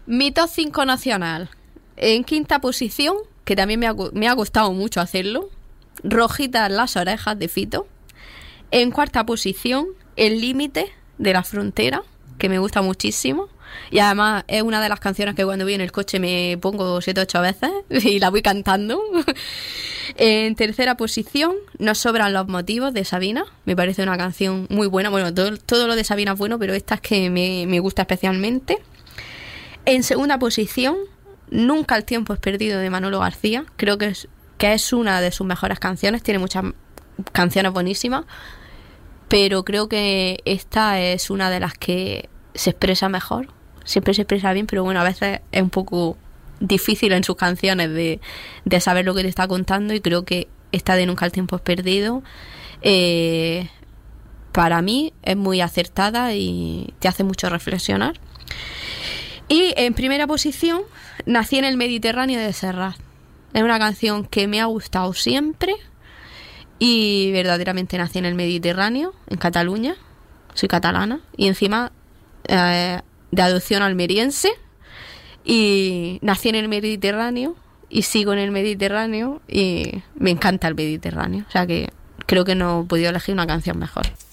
Mi top 5 nacional. En quinta posición, que también me ha costado mucho hacerlo, Rojitas las orejas de Fito. En cuarta posición, El límite de La Frontera, que me gusta muchísimo. Y además es una de las canciones que cuando voy en el coche me pongo 7 o 8 veces y la voy cantando. En tercera posición, Nos sobran los motivos, de Sabina. Me parece una canción muy buena. Bueno, todo lo de Sabina es bueno, pero esta es que me gusta especialmente. En segunda posición, Nunca el tiempo es perdido, de Manolo García. Creo que es una de sus mejores canciones. Tiene muchas canciones buenísimas, pero creo que esta es una de las que se expresa mejor. Siempre se expresa bien, pero bueno, a veces es un poco difícil en sus canciones de saber lo que te está contando, y creo que esta de Nunca el tiempo es perdido para mí es muy acertada y te hace mucho reflexionar. Y en primera posición, Nací en el Mediterráneo, de Serrat. Es una canción que me ha gustado siempre y verdaderamente nací en el Mediterráneo, en Cataluña. Soy catalana y encima de adopción almeriense, y nací en el Mediterráneo y sigo en el Mediterráneo y me encanta el Mediterráneo. O sea que creo que no he podido elegir una canción mejor.